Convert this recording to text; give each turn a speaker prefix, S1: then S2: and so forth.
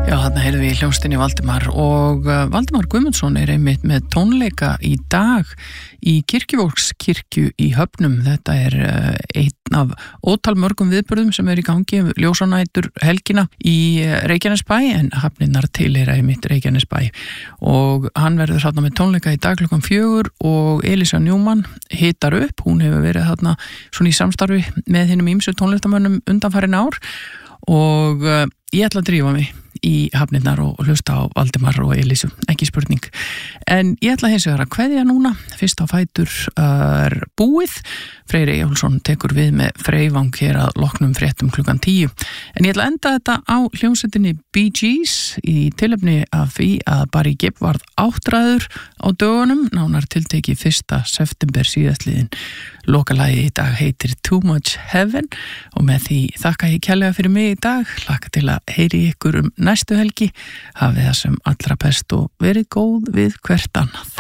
S1: Já, þarna heyrðum við í hljómsveitinni Valdimar og Valdimar Guðmundsson einmitt með tónleika í dag í Kirkjuvogskirkju í Höfnum. Þetta einn af ótal mörgum viðburðum sem í gangi ljósanætur helgina í Reykjanesbæ en hafninnar tilheyra einmitt Reykjanesbæ og hann verður þarna með tónleika í dag klukkan 4 og Elisa Newman hitar upp. Hún hefur verið þarna svona í samstarfi með hinum ýmsu tónlistarmönnum undanfarin ár og ég ætla að drífa mig í hafnirnar og hlusta á Valdimar og Elísu, ekki spurning. En ég ætla hins vegar að kveðja núna. Fyrst á fætur búið. Freyr Eyjólfsson tekur við með Freyvang hér að loknum fréttum klukkan 10. En ég ætla að enda þetta á hljómsveitinni Bee Gees í tilefni af því að Barry Gibb varð áttræður á dögunum, nánar tiltekið 1. september síðastliðin. Lokalagið í dag heitir Too Much Heaven og með því þakka ég kærlega fyrir mig í dag. Hlakka til að heyri ykkur næstu helgi. Hafið það sem allra best og verið góð við hvert annað.